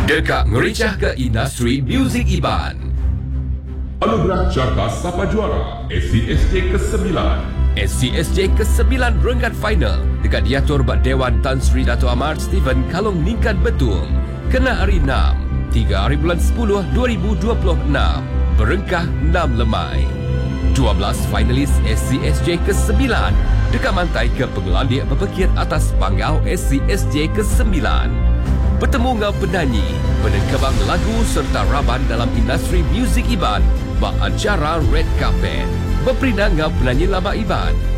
Dekak ngericah ke industri muzik Iban. Anugerah Cakar Sapa Juara SCSJ ke-9. SCSJ ke-9 renggat final dekat diatur bak Dewan Tan Sri Dato' Amar Stephen Kalong Ningkat Betul. Kena hari 6, 3 hari bulan 10 2026. Berengkah 6 lemai. 12 finalis SCSJ ke-9 dekat mantai ke pengelandik berpekir atas panggau SCSJ ke-9. Bertemu dengan penyanyi, penengkebang lagu serta raban dalam industri muzik Iban bak acara Red Carpet. Berperindah dengan penyanyi lama Iban,